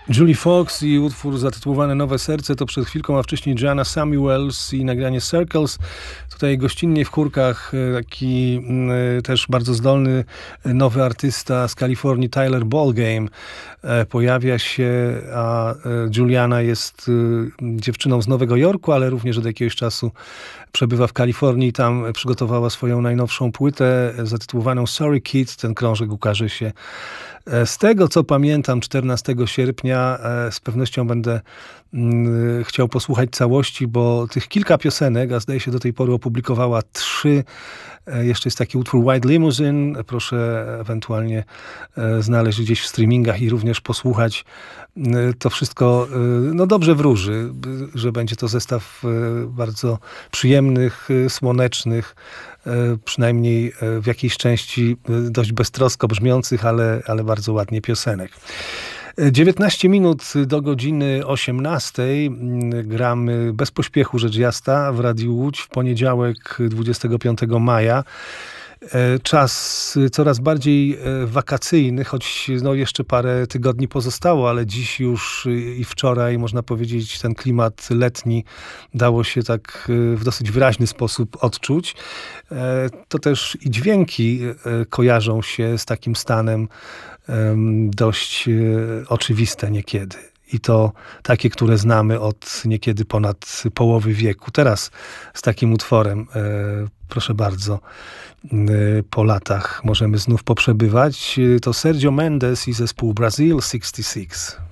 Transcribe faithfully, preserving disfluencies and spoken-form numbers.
Julie Fox i utwór zatytułowany Nowe Serce to przed chwilką, a wcześniej Joanna Samuels i nagranie Circles. Tutaj gościnnie w chórkach taki y, też bardzo zdolny nowy artysta z Kalifornii, Tyler Ballgame, y, pojawia się, a y, Juliana jest y, dziewczyną z Nowego Jorku, ale również od jakiegoś czasu przebywa w Kalifornii. Tam przygotowała swoją najnowszą płytę zatytułowaną Sorry Kid. Ten krążek ukaże się, z tego co pamiętam, czternastego sierpnia. Z pewnością będę mm, chciał posłuchać całości, bo tych kilka piosenek, a zdaje się do tej pory opublikowała trzy. Jeszcze jest taki utwór White Limousine. Proszę ewentualnie znaleźć gdzieś w streamingach i również posłuchać. To wszystko no dobrze wróży, że będzie to zestaw bardzo przyjemnych, słonecznych, przynajmniej w jakiejś części dość beztrosko brzmiących, ale, ale bardzo ładnie piosenek. dziewiętnaście minut do godziny osiemnastej. Gramy bez pośpiechu, rzecz jasna, w Radiu Łódź w poniedziałek dwudziestego piątego maja. Czas coraz bardziej wakacyjny, choć no jeszcze parę tygodni pozostało, ale dziś już i wczoraj, można powiedzieć, ten klimat letni dało się tak w dosyć wyraźny sposób odczuć. To też i dźwięki kojarzą się z takim stanem dość oczywiste niekiedy. I to takie, które znamy od niekiedy ponad połowy wieku. Teraz z takim utworem, proszę bardzo, po latach możemy znów poprzebywać. To Sergio Mendes i zespół Brazil sześćdziesiąt sześć.